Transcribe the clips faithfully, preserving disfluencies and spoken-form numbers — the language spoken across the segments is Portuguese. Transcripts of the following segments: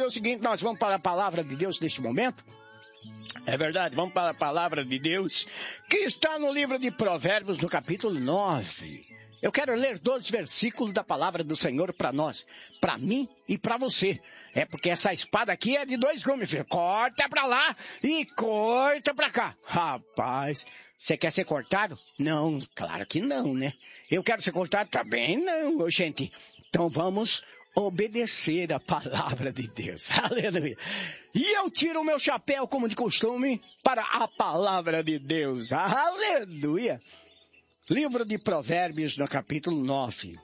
fazer o seguinte, nós vamos para a palavra de Deus neste momento. É verdade, vamos para a palavra de Deus, que está no livro de Provérbios, no capítulo nove. Eu quero ler dois versículos da palavra do Senhor para nós, para mim e para você. É porque essa espada aqui é de dois gumes, filho. Corta para lá e corta para cá. Rapaz, você quer ser cortado? Não, claro que não, né? Eu quero ser cortado também? Não, gente. Então vamos obedecer a palavra de Deus. Aleluia. E eu tiro o meu chapéu, como de costume, para a palavra de Deus. Aleluia. Livro de Provérbios, no capítulo nove.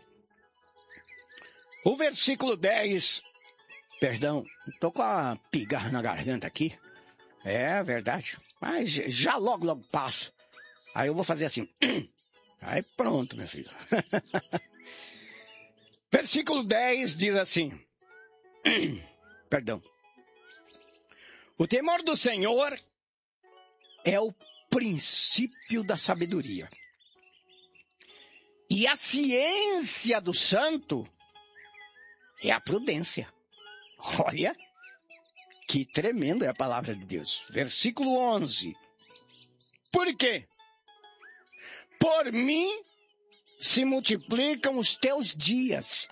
O versículo dez. Perdão, estou com a pigarra na garganta aqui. É verdade. Mas já logo, logo passa. Aí eu vou fazer assim. Aí pronto, meu filho. Versículo dez diz assim. Perdão. O temor do Senhor é o princípio da sabedoria. E a ciência do santo é a prudência. Olha, que tremendo é a palavra de Deus. Versículo onze. Por quê? Por mim se multiplicam os teus dias,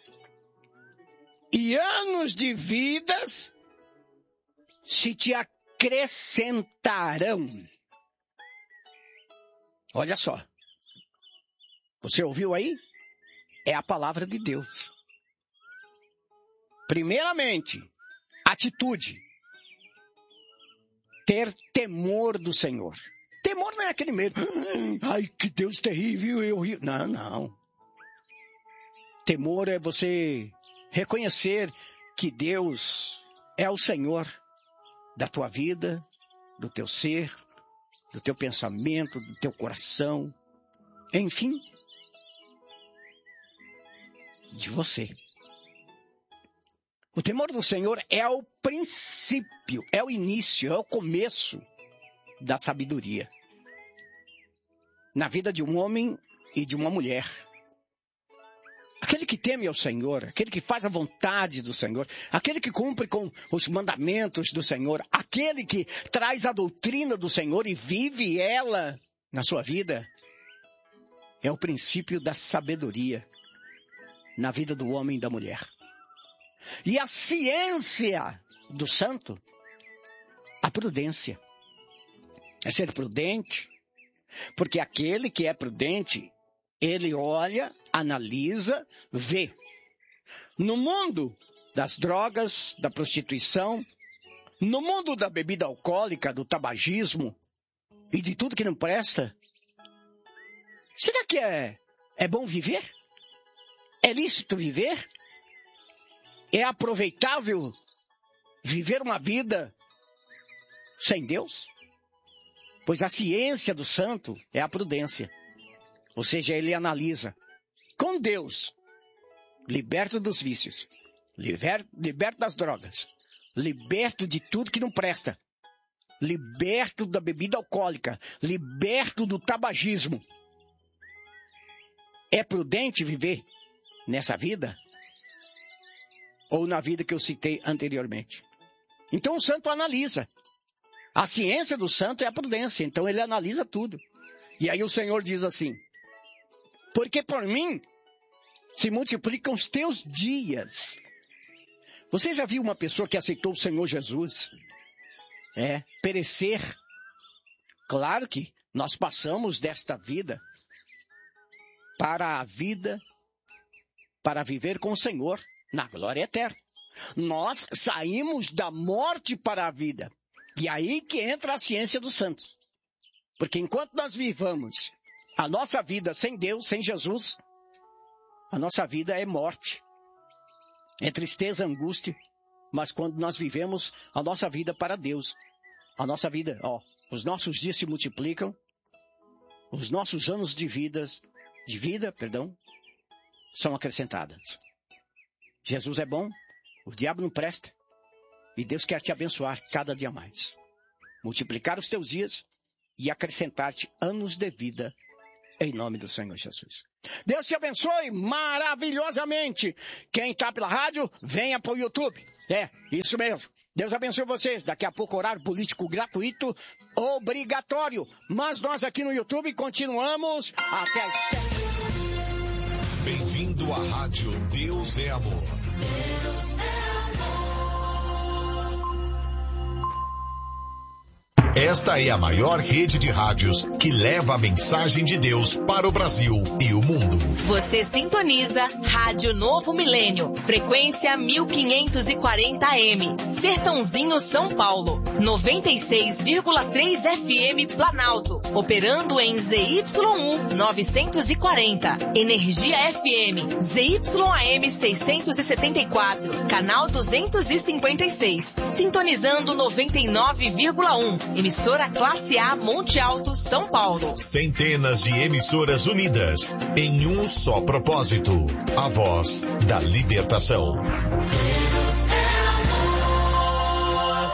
e anos de vidas se te acrescentarão. Olha só. Você ouviu aí? É a palavra de Deus. Primeiramente, atitude. Ter temor do Senhor. Temor não é aquele medo. Ai, que Deus terrível, eu rio. Não, não. Temor é você reconhecer que Deus é o Senhor da tua vida, do teu ser, do teu pensamento, do teu coração. Enfim, de você. O temor do Senhor é o princípio, é o início, é o começo da sabedoria na vida de um homem e de uma mulher. Aquele que teme ao Senhor, aquele que faz a vontade do Senhor, aquele que cumpre com os mandamentos do Senhor, aquele que traz a doutrina do Senhor e vive ela na sua vida, é o princípio da sabedoria na vida do homem e da mulher. E a ciência do santo, a prudência. É ser prudente, porque aquele que é prudente, ele olha, analisa, vê. No mundo das drogas, da prostituição, no mundo da bebida alcoólica, do tabagismo e de tudo que não presta, será que é, é bom viver? É lícito viver? É aproveitável viver uma vida sem Deus? Pois a ciência do santo é a prudência. Ou seja, ele analisa. Com Deus, liberto dos vícios, liber, liberto das drogas, liberto de tudo que não presta, liberto da bebida alcoólica, liberto do tabagismo. É prudente viver nessa vida? Ou na vida que eu citei anteriormente? Então o santo analisa. A ciência do santo é a prudência, então ele analisa tudo. E aí o Senhor diz assim, porque por mim se multiplicam os teus dias. Você já viu uma pessoa que aceitou o Senhor Jesus? É, perecer. Claro que nós passamos desta vida para a vida, para viver com o Senhor na glória eterna. Nós saímos da morte para a vida. E aí que entra a ciência dos santos. Porque enquanto nós vivamos a nossa vida sem Deus, sem Jesus, a nossa vida é morte. É tristeza, angústia. Mas quando nós vivemos a nossa vida para Deus, a nossa vida, ó, os nossos dias se multiplicam, os nossos anos de vida, de vida, perdão, são acrescentadas. Jesus é bom, o diabo não presta, e Deus quer te abençoar cada dia mais. Multiplicar os teus dias e acrescentar-te anos de vida Em nome do Senhor Jesus. Deus te abençoe maravilhosamente. Quem está pela rádio, venha para o YouTube. É, isso mesmo. Deus abençoe vocês. Daqui a pouco, horário político gratuito, obrigatório. Mas nós aqui no YouTube continuamos até as sete. Bem-vindo à rádio Deus é Amor. Deus é amor. Esta é a maior rede de rádios que leva a mensagem de Deus para o Brasil e o mundo. Você sintoniza Rádio Novo Milênio, frequência mil quinhentos e quarenta A M, Sertãozinho, São Paulo, noventa e seis vírgula três F M Planalto, operando em Z Y um novecentos e quarenta, Energia F M, Z Y A M seiscentos e setenta e quatro, canal duzentos e cinquenta e seis, sintonizando noventa e nove vírgula um, emissora Classe A Monte Alto, São Paulo. Centenas de emissoras unidas em um só propósito, a voz da libertação. Deus é amor.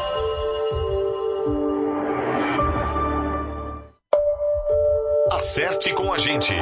Acerte com a gente.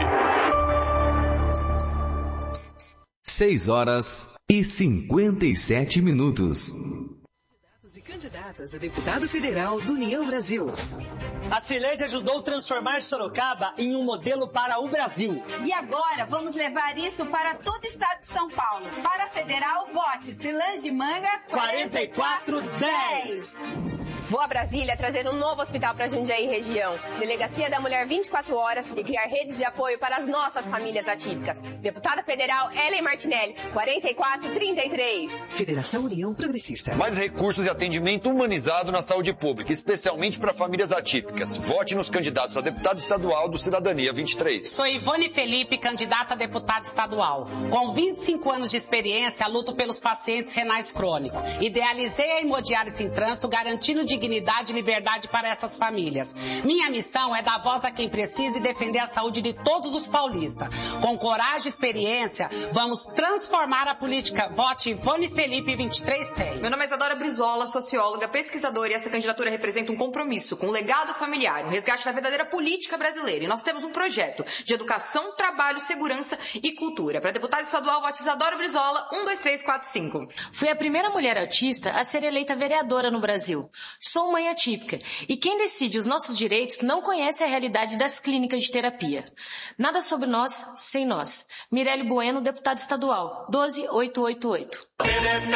Seis horas e cinquenta e sete minutos. Candidatas a deputado federal do União Brasil. A Cirlede ajudou a transformar Sorocaba em um modelo para o Brasil. E agora vamos levar isso para todo o estado de São Paulo. Para a federal, vote Cirlede de Manga quarenta e quatro dez. Vou a Brasília trazer um novo hospital para Jundiaí e região. Delegacia da Mulher vinte e quatro horas e criar redes de apoio para as nossas famílias atípicas. Deputada Federal Ellen Martinelli, quarenta e quatro trinta e três. Federação União Progressista. Mais recursos e atendimento humanizado na saúde pública, especialmente para famílias atípicas. Vote nos candidatos a deputado estadual do Cidadania vinte e três. Sou Ivone Felipe, candidata a deputada estadual. Com vinte e cinco anos de experiência, luto pelos pacientes renais crônicos. Idealizei a hemodiálise em trânsito, garantindo dignidade e liberdade para essas famílias. Minha missão é dar voz a quem precisa e defender a saúde de todos os paulistas. Com coragem e experiência, vamos transformar a política. Vote Ivone Felipe vinte e três cem. Meu nome é Isadora Brizola, socióloga, pesquisadora, e essa candidatura representa um compromisso com o legado familiar, um resgate da verdadeira política brasileira. E nós temos um projeto de educação, trabalho, segurança e cultura. Para deputada estadual, vote Isadora Brizola, um dois três quatro cinco. Fui a primeira mulher autista a ser eleita vereadora no Brasil. Sou mãe atípica e quem decide os nossos direitos não conhece a realidade das clínicas de terapia. Nada sobre nós sem nós. Mirelle Bueno, deputada estadual, doze mil oitocentos e oitenta e oito.